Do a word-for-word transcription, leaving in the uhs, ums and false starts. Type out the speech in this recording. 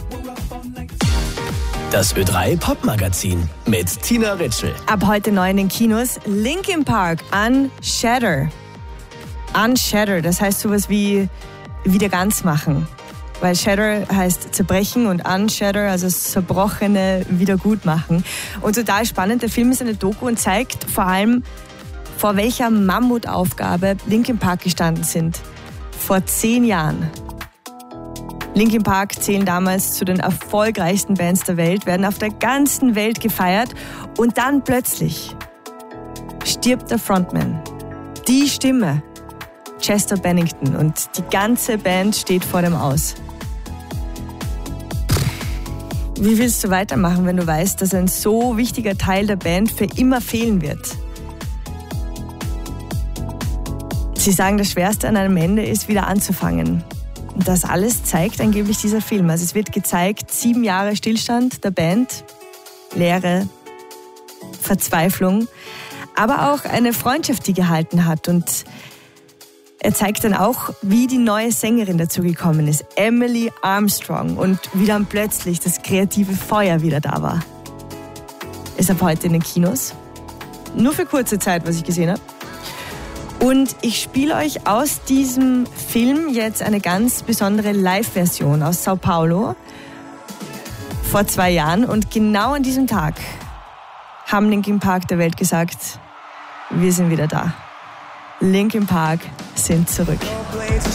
Das Ö drei Popmagazin mit Tina Ritschl. Ab heute neu in den Kinos Linkin Park, Unshatter. Unshatter, das heißt sowas wie wieder ganz machen. Weil Shatter heißt zerbrechen und Unshatter, also das Zerbrochene wieder gut machen. Und total spannend, der Film ist eine Doku und zeigt vor allem, vor welcher Mammutaufgabe Linkin Park gestanden sind. Vor zehn Jahren. Linkin Park zählen damals zu den erfolgreichsten Bands der Welt, werden auf der ganzen Welt gefeiert und dann plötzlich stirbt der Frontman. Die Stimme, Chester Bennington, und die ganze Band steht vor dem Aus. Wie willst du weitermachen, wenn du weißt, dass ein so wichtiger Teil der Band für immer fehlen wird? Sie sagen, das Schwerste an einem Ende ist, wieder anzufangen. Und das alles zeigt angeblich dieser Film. Also es wird gezeigt, sieben Jahre Stillstand der Band, Leere, Verzweiflung, aber auch eine Freundschaft, die gehalten hat. Und er zeigt dann auch, wie die neue Sängerin dazu gekommen ist, Emily Armstrong, und wie dann plötzlich das kreative Feuer wieder da war. Ist ab heute in den Kinos. Nur für kurze Zeit, was ich gesehen habe. Und ich spiele euch aus diesem Film jetzt eine ganz besondere Live-Version aus Sao Paulo vor zwei Jahren. Und genau an diesem Tag haben Linkin Park der Welt gesagt, wir sind wieder da. Linkin Park sind zurück.